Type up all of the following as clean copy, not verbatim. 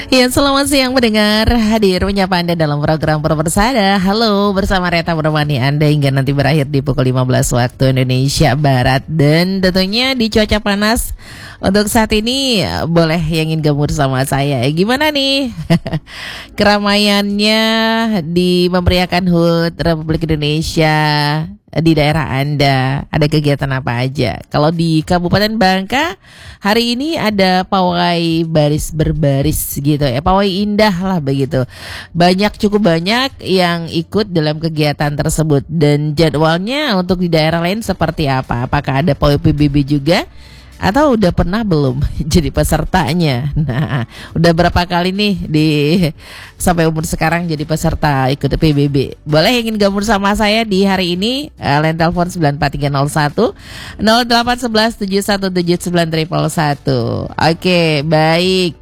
Ya, selamat siang mendengar, hadir menyapa Anda dalam program Persada. Halo, bersama Reta menemani Anda hingga nanti berakhir di pukul 15 waktu Indonesia Barat. Dan tentunya di cuaca panas untuk saat ini boleh yang ingin gabung sama saya. Gimana nih keramaiannya di memeriahkan HUT Republik Indonesia di daerah Anda? Ada kegiatan apa aja? Kalau di Kabupaten Bangka hari ini ada pawai baris berbaris gitu ya, pawai indah lah begitu. Cukup banyak yang ikut dalam kegiatan tersebut. Dan jadwalnya untuk di daerah lain seperti apa? Apakah ada pawai PBB juga? Atau udah pernah belum jadi pesertanya? Nah, udah berapa kali nih sampai umur sekarang jadi peserta ikut PBB? Boleh ingin gabung sama saya di hari ini, line telepon 94301 0811 7179 111. Oke, baik.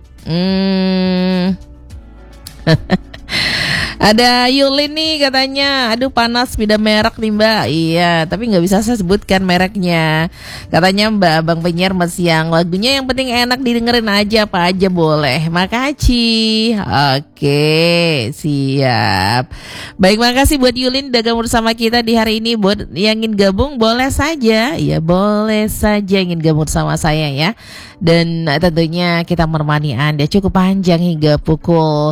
Ada Yulin nih katanya, aduh panas beda merek nih Mbak. Iya, tapi nggak bisa saya sebutkan mereknya. Katanya Mbak Abang penyiar siang, lagunya yang penting enak didengerin aja, apa aja boleh. Makasih. Oke, siap. Baik, makasih buat Yulin udah gabung bersama kita di hari ini. Buat yang ingin gabung boleh saja, ya boleh saja ingin gabung sama saya ya. Dan tentunya kita menemani Anda cukup panjang hingga pukul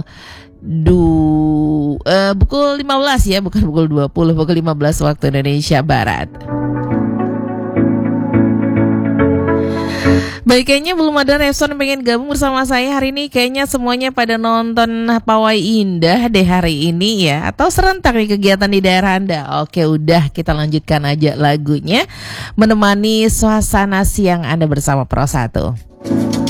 15 ya, bukan pukul 20, pukul 15 waktu Indonesia Barat. Baik, kayaknya belum ada respon pengen gabung bersama saya hari ini. Kayaknya semuanya pada nonton pawai indah deh hari ini ya, atau serentak nih kegiatan di daerah Anda. Oke, udah kita lanjutkan aja lagunya menemani suasana siang Anda bersama Pro 1.